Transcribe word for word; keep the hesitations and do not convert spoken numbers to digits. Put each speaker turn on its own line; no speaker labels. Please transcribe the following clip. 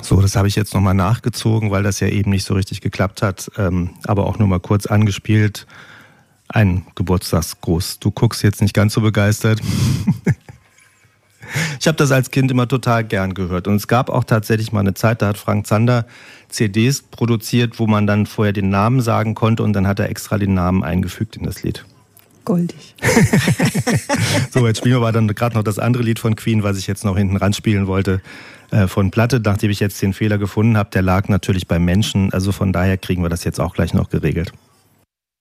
So, das habe ich jetzt nochmal nachgezogen, weil das ja eben nicht so richtig geklappt hat, ähm, aber auch nur mal kurz angespielt. Ein Geburtstagsgruß. Du guckst jetzt nicht ganz so begeistert. Ich habe das als Kind immer total gern gehört. Und es gab auch tatsächlich mal eine Zeit, da hat Frank Zander C Ds produziert, wo man dann vorher den Namen sagen konnte und dann hat er extra den Namen eingefügt in das Lied.
Goldig.
So, jetzt spielen wir aber dann gerade noch das andere Lied von Queen, was ich jetzt noch hinten ran spielen wollte, äh, von Platte, nachdem ich jetzt den Fehler gefunden habe. Der lag natürlich beim Menschen, also von daher kriegen wir das jetzt auch gleich noch geregelt.